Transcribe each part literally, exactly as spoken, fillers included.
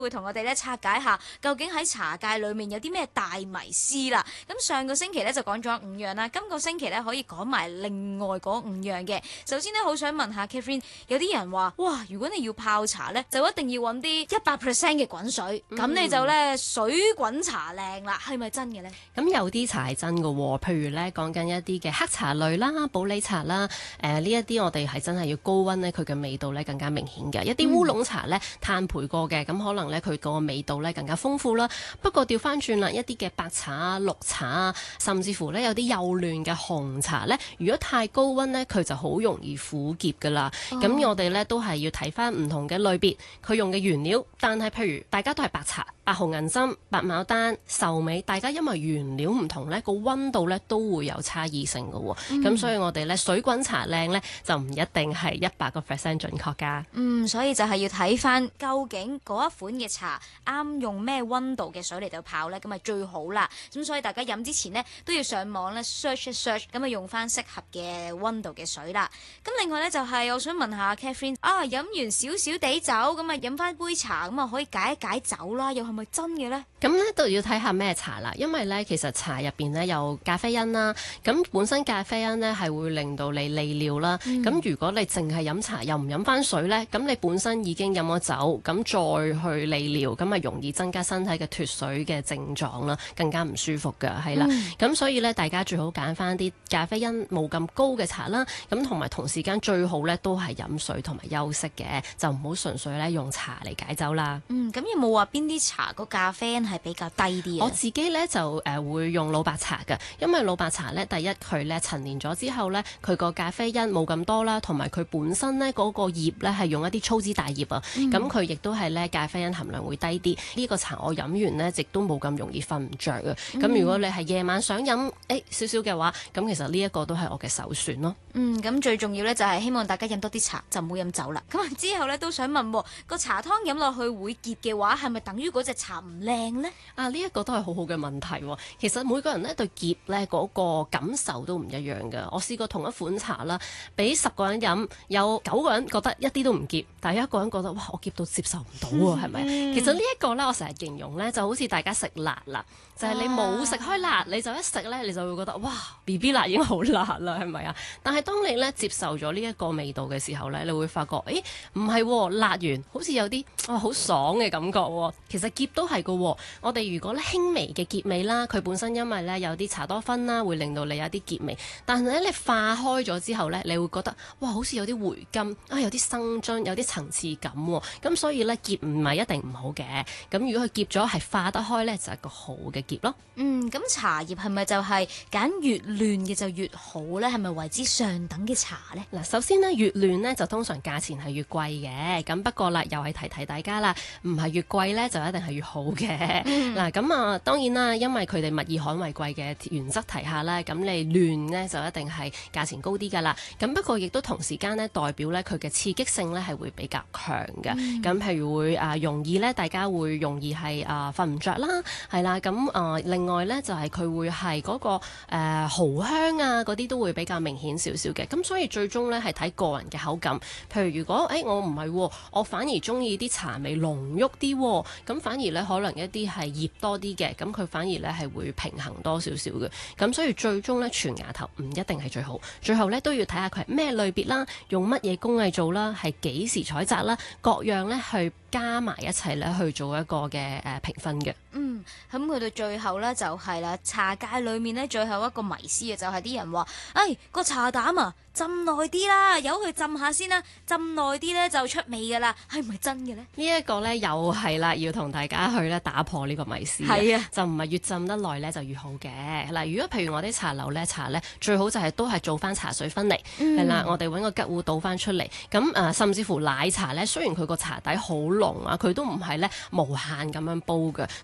會同我哋咧拆解下究竟喺茶界裏面有啲咩大迷思啦。咁上個星期咧就講咗五樣啦，今個星期咧可以講埋另外嗰五樣嘅。首先咧好想問下 Catherine， 有啲人話哇，如果你要泡茶咧，就一定要揾啲一百 percent 嘅滾水，咁、嗯、你就咧水滾茶靚啦，係咪真嘅咧？ 咁有啲茶係真嘅喎，譬如咧講緊一啲嘅黑茶類啦、普洱茶啦，誒呢一啲我哋係真係要高溫咧，佢嘅味道咧更加明顯嘅。一啲烏龍茶咧炭焙過嘅，咁可能咧佢個味道咧更加豐富啦。不過調翻轉啦，一啲嘅白茶啊、綠茶啊，甚至乎咧有啲幼嫩嘅紅茶咧，如果太高溫咧，佢就好容易苦澀噶啦。咁、哦、我哋咧都係要睇翻唔同嘅類別，佢用嘅原料。但係譬如大家都係白茶、白毫銀針、白牡丹、壽眉，大家因為原料唔同咧，個溫度咧都會有差異性嘅喎。咁、嗯、所以我哋咧水滾茶靚咧就唔一定係一百個 percent 準確㗎。 嗯，所以就係要睇翻究竟嗰一款嘅茶啱用咩溫度嘅水嚟到泡咧，咁咪最好啦。咁所以大家飲之前呢，都要上網咧 search 一 search， 咁啊用翻適合嘅溫度嘅水啦。咁另外咧就係、是、我想問下 Catherine 啊，飲完少少地酒咁啊飲翻杯茶咁啊可以解一解酒啦，又係咪真嘅咧？ 咁咧都要睇下咩茶啦，因為咧其實茶入邊咧有咖啡因啦，咁本身咖啡因咧係會令到你利尿啦。咁、嗯、如果你淨係飲茶又唔飲翻水咧，咁你本身已經飲咗酒，咁再去利尿，咁啊容易增加身體嘅脫水嘅症狀啦，更加唔舒服噶，係啦。咁、嗯、所以咧大家最好揀翻啲咖啡因冇咁高嘅茶啦，咁同埋同時間最好咧都係飲水同埋休息嘅，就唔好純粹咧用茶嚟解酒啦。 嗯，咁有冇話邊啲茶個咖啡因係比較低啲啊？ 我自己咧就誒、呃、會用老白茶嘅，因為老白茶咧第一佢咧陳年咗之後咧，佢個咖啡因冇咁多啦，同埋佢本身咧嗰、那個葉咧係用一啲粗枝大葉啊，咁佢亦都係咧咖啡因含量會低啲。呢、這個茶我飲完咧，亦都冇咁容易瞓唔着啊。咁、嗯、如果你係夜晚想飲誒少少嘅話，咁其實呢一個都係我嘅首選咯。 嗯，咁最重要咧就係希望大家飲多啲茶，就唔好飲酒啦。咁啊之後咧都想問個茶湯飲落去會澀嘅話，係咪等於嗰隻茶唔靚呢？ 啊，呢、這、一個都係好好嘅問題。其實每個人咧對澀咧嗰個感受都唔一樣嘅。我試過同一款茶啦，俾十個人飲，有九個人覺得一啲都唔澀，但係一個人覺得哇，我澀到接受唔到喎，係咪？其實呢一個咧，我成日形容咧就好似大家食辣啦，就係、是、你冇食開辣，你就一食咧，你就會覺得哇 B B 辣已經好辣啦，係咪啊？但係當你咧接受咗呢一個味道嘅時候咧，你會發覺誒唔係辣完好似有啲哇好爽嘅感覺喎。其實澀都係㗎喎。我哋如果咧輕微嘅澀味啦，佢本身因為咧有啲茶多酚啦，會令到你有啲澀味。但係咧你化開咗之後咧，你會覺得哇好似有啲回甘啊，有啲生津，有啲層次感喎。咁所以咧澀唔係一定唔好嘅。咁如果佢澀咗係化得開咧，就係一個好嘅澀咯。 嗯，咁茶葉係咪就係揀越嫩嘅就越好咧？係咪為之上等嘅茶咧？ 嗱，首先咧越嫩咧就通常價錢係越貴嘅。咁不過啦，又係提提大家啦，唔係越貴咧就一定係越好嘅。嗱、嗯，咁啊當然啦，因為佢哋物以罕為貴嘅原則提下啦，咁你嫩咧就一定係價錢高啲噶啦。咁不過亦都同時間咧代表咧佢嘅刺激性咧係會比較強嘅。咁、嗯、譬如會啊容易咧，大家會容易係啊瞓唔着啦，係啦。咁啊另外咧就係、是、佢會係嗰、那個誒、呃、蠔香啊嗰啲都會比較明顯少少嘅。咁所以最終咧係睇個人嘅口感。譬如如果誒、欸、我唔係，我反而中意啲茶味濃郁啲，咁反而咧可能一啲係葉多啲嘅，咁佢反而咧係會平衡多少少嘅。咁所以最終咧全芽頭唔一定係最好，最後咧都要睇下佢係咩類別啦，用乜嘢工藝做啦，係幾時採摘啦，各樣咧去加埋一齊咧去做一個嘅誒評分嘅。 嗯，咁去到最後咧就係、是、啦，茶界裏面咧最後一個迷思嘅就係啲人話，誒個茶膽啊浸耐啲啦，由佢浸下先啦，浸耐啲咧就出味噶啦，係咪真嘅咧？ 呢一個咧又係啦，要同大家去咧打破呢個迷思。係啊，就唔係越浸得耐咧就越好嘅。嗱，如果譬如我啲茶樓咧茶咧，最好就係都係做翻茶水分離，係、嗯、啦，我哋揾個吉壺倒翻出嚟。咁誒、呃，甚至乎奶茶咧，雖然佢個茶底好濃啊，佢都唔係咧無限咁樣煲嘅，佢都係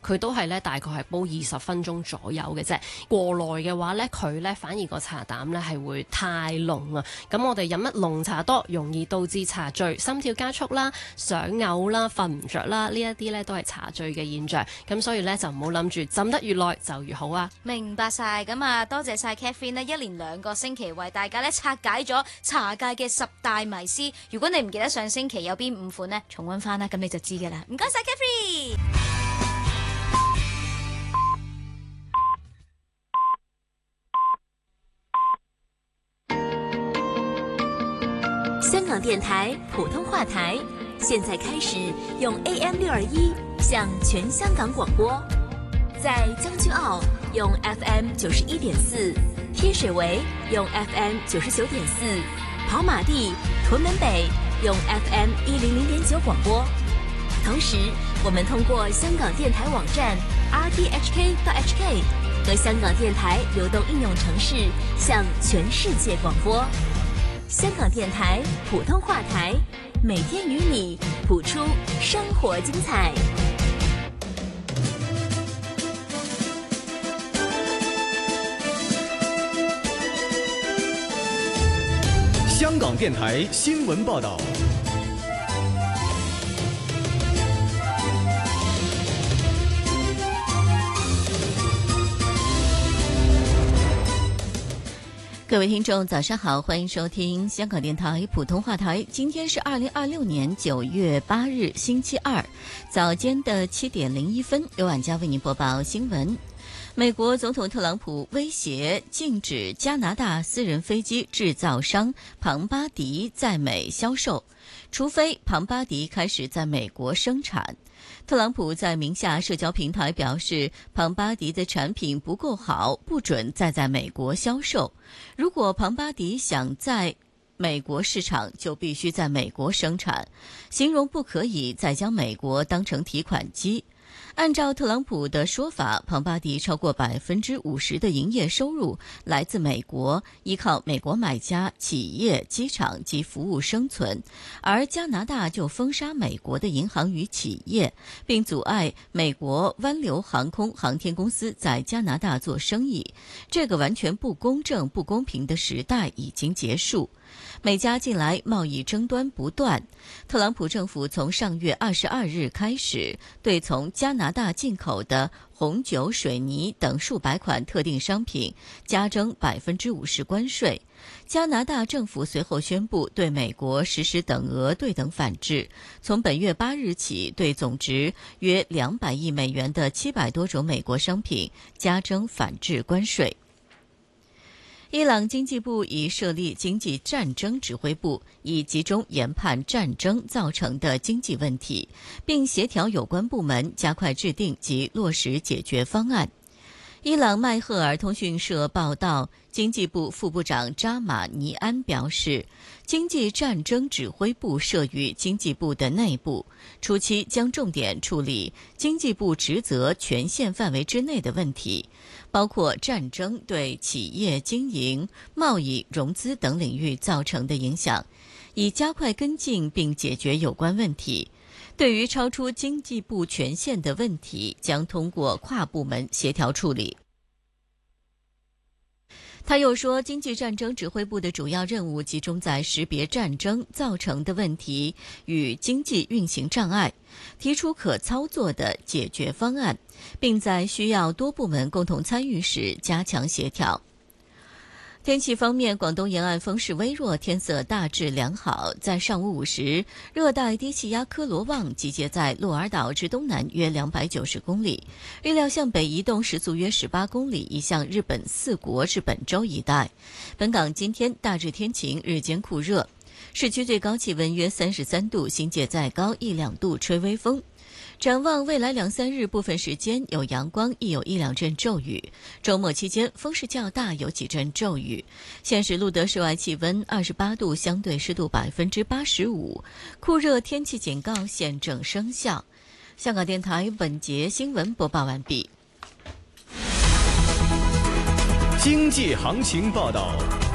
咧大概係煲二十分鐘左右嘅啫。過耐嘅話咧，佢咧反而個茶膽咧係會太濃啊。咁我哋飲得濃茶多，容易導致茶醉、心跳加速啦、想嘔啦、瞓唔着啦，呢一啲咧都係茶醉嘅現象。咁所以咧就唔好諗住浸得越耐就越好啊。 明白晒，咁啊多謝晒 Catherine 呢一連兩個星期為大家咧拆解咗茶界嘅十大迷思。如果你唔記得上星期有邊五款呢，重溫翻啦，咁你就知噶啦。唔該晒 Catherine。 香港電台普通話台，現在開始用 A M 六二一向全香港廣播，在將軍澳用 F M 九十一點四，天水圍用 F M 九十九點四，跑馬地、屯門北用 F M 一零零點九廣播。同時，我們通過香港電台網站 r t h k dot h k 和香港電台流動應用程式向全世界廣播。香港電台普通話台，每天與你譜出生活精彩。 香港電台新聞報道。 各位聽眾早上好，歡迎收聽香港電台普通話台。今天是二零二六年九月八日星期二早間的七點零一分，由婉佳為您播報新聞。美國總統特朗普威脅禁止加拿大私人飛機製造商龐巴迪在美銷售，除非龐巴迪開始在美國生產。特朗普在名下社交平台表示，龐巴迪的產品不夠好，不准再在美國銷售。如果龐巴迪想在美國市場，就必須在美國生產，形容不可以再將美國當成提款機。按照特朗普的說法，龐巴迪超過百分之五十的營業收入來自美國，依靠美國買家、企業、機場及服務生存，而加拿大就封殺美國的銀行與企業，並阻礙美國灣流航空航天公司在加拿大做生意。這個完全不公正、不公平的時代已經結束。美加近來貿易爭端不斷，特朗普政府從上月二十二日開始，對從加拿大進口的紅酒、水泥等數百款特定商品加徵百分之五十關稅。加拿大政府隨後宣布對美國實施等額對等反制，從本月八日起，對總值約兩百億美元的七百多種美國商品加徵反制關稅。伊朗經濟部已設立經濟戰爭指揮部，以集中研判戰爭造成的經濟問題，並協調有關部門加快制定及落實解決方案。伊朗麥赫爾通訊社報道，經濟部副部長扎馬尼安表示，經濟戰爭指揮部設於經濟部的內部，初期將重點處理經濟部職責權限範圍之內的問題，包括戰爭對企業經營、貿易、融資等領域造成的影響，以加快跟進並解決有關問題。對於超出經濟部權限的問題，將通過跨部門協調處理。他又說，經濟戰爭指揮部的主要任務集中在識別戰爭造成的問題與經濟運行障礙，提出可操作的解決方案，並在需要多部門共同參與時加強協調。天氣方面，廣東沿岸風勢微弱，天色大致良好。在上午五時，熱帶低氣壓科羅旺集結在鹿兒島至東南約兩百九十公里，預料向北移動，時速約十八公里，移向日本四國至本州一帶。本港今天大致天晴，日間酷熱，市區最高氣溫約三十三度，新界再高一兩度，吹微風。展望未來兩三日，部分時間有陽光，亦有一兩陣驟雨。周末期間風勢較大，有幾陣驟雨。現時錄得室外氣溫二十八度，相對濕度百分之八十五，酷熱天氣警告現正生效。香港電台本節新聞播報完畢。 經濟行情報道。